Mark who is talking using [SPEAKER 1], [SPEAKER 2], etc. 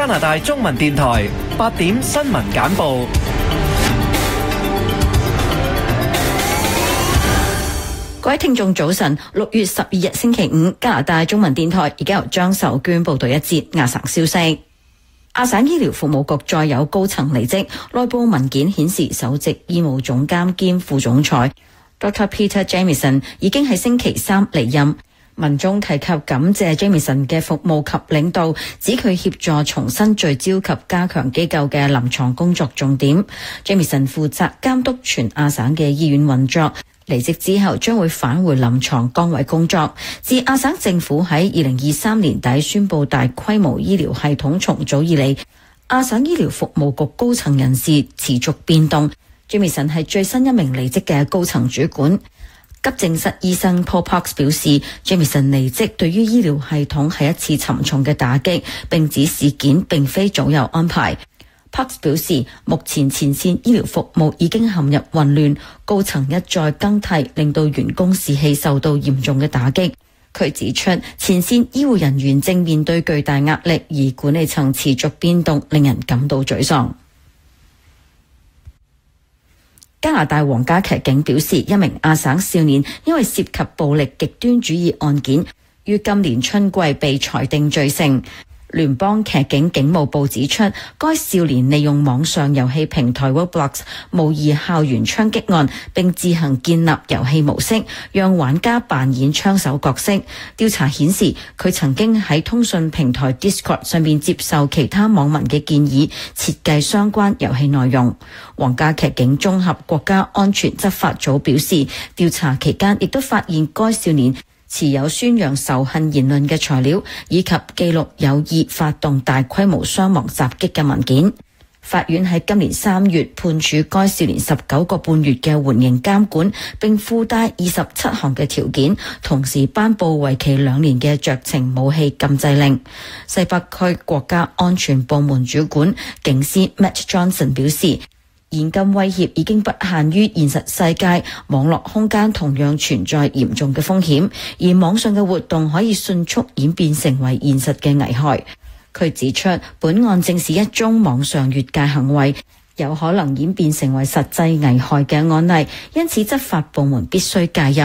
[SPEAKER 1] 拿大中文電台8點新聞簡報。
[SPEAKER 2] 各位聽眾早晨，6月12日星期五，加拿大中文電台而家由張秀娟報道一節亞省消息。亞省醫療服務局再有高層離職，內部文件顯示首席醫務總監兼副總裁 Dr. Peter Jamieson 已經喺星期三離任。文中提及感謝 Jamieson 嘅服務及領導，指佢協助重新聚焦及加強機構嘅臨床工作重點。Jamieson 負責監督全亞省嘅醫院運作，離職之後將會返回臨床崗位工作。自亞省政府喺2023年底宣布大規模醫療系統重組以嚟，亞省醫療服務局高層人事持續變動。Jamieson 係最新一名離職嘅高層主管。急症室醫生 Paul Parks 表示 ，Jamieson 離職對於醫療系統係一次沉重嘅打擊，並指事件並非早有安排。Parks 表示，目前前線醫療服務已經陷入混亂，高層一再更替，令到員工士氣受到嚴重嘅打擊。佢指出，前線醫護人員正面對巨大壓力，而管理層持續變動，令人感到沮喪。加拿大皇家騎警表示，一名亞省少年因為涉及暴力極端主義案件，於今年春季被裁定罪成。聯邦騎警警務部指出，該少年利用網上遊戲平台 Roblox 模擬校園槍擊案，並自行建立遊戲模式，讓玩家扮演槍手角色。調查顯示，佢曾經喺通訊平台 Discord 上面接受其他網民嘅建議，設計相關遊戲內容。皇家騎警綜合國家安全執法組表示，調查期間亦都發現該少年持有宣揚仇恨言論嘅材料，以及記錄有意發動大規模傷亡襲擊嘅文件。法院喺今年3月判處該少年19個半月嘅緩刑監管，並附帶27項嘅條件，同時頒布為期2年嘅酌情武器禁制令。西北區國家安全部門主管警司 Matt Johnson 表示，現今威脅已經不限於現實世界，網絡空間同樣存在嚴重嘅風險，而網上嘅活動可以迅速演變成為現實嘅危害。佢指出，本案正是一宗網上越界行為，有可能演變成為實際危害嘅案例，因此執法部門必須介入。